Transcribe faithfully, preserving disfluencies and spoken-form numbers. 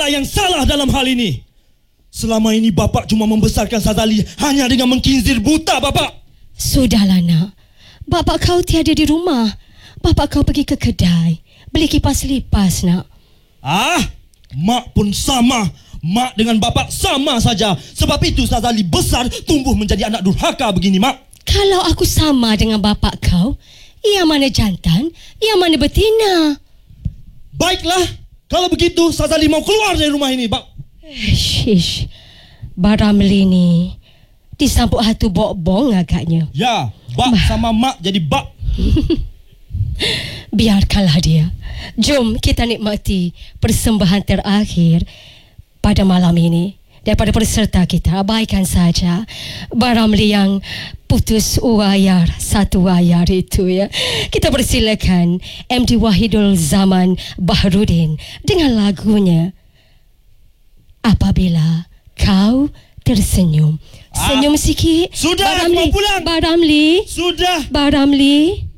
yang salah dalam hal ini. Selama ini Bapak cuma membesarkan Sazali hanya dengan mengkinzir buta, Bapak. Sudahlah nak, Bapak kau tiada di rumah. Bapak kau pergi ke kedai beli kipas lipas nak. Ah, Mak pun sama. Mak dengan Bapak sama saja. Sebab itu Sazali besar tumbuh menjadi anak durhaka begini, Mak. Kalau aku sama dengan bapak kau, yang mana jantan, yang mana betina? Baiklah, kalau begitu Sazali mau keluar dari rumah ini, Pak. Shish, Baramli ni disambut hatu bok-bong agaknya. Ya, Bak sama Mak jadi Bak. Biarkanlah dia. Jom kita nikmati persembahan terakhir pada malam ini daripada peserta kita. Abaikan saja Baramli yang putus wayar satu wayar itu ya. Kita persilakan M D Wahidul Zaman Baharudin dengan lagunya Apabila Kau Tersenyum. Senyum ah, sikit. Sudah, Baramli. mau pulang. Baramli. Sudah. Baramli.